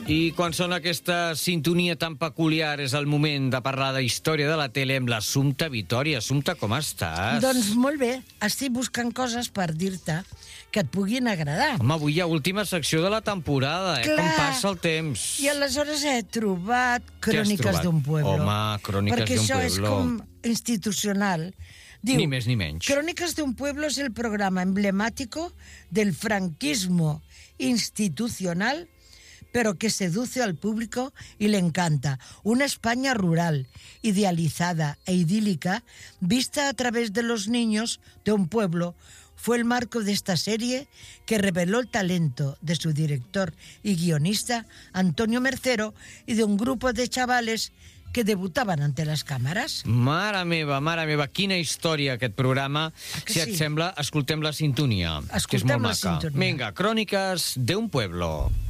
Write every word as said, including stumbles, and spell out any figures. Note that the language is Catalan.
I quan sona aquesta sintonia tan peculiar és el moment de parlar de història de la tele amb l'Assumpta Vitòria. Assumpta, com estàs? Doncs molt bé, estic buscant coses per dir-te que et puguin agradar. Home, avui hi ha última secció de la temporada, eh? Clar. Com passa el temps. I aleshores he trobat Què has Cròniques trobat? d'un pueblo. Home, Cròniques Perquè d'un això és pueblo. com institucional. Diu, Ni més ni menys. Crónicas de un pueblo es el programa emblemático del franquismo institucional, pero que seduce al público y le encanta. Una España rural, idealizada e idílica, vista a través de los niños de un pueblo, fue el marco de esta serie que reveló el talento de su director y guionista, Antonio Mercero, y de un grupo de chavales que debutaven ante les càmeres. Mare meva, mare meva, quina història aquest programa. que Si et sí? sembla, escoltem la sintonia, que és Escoltem molt la maca. sintonia. Vinga, Cròniques d'un pueblo.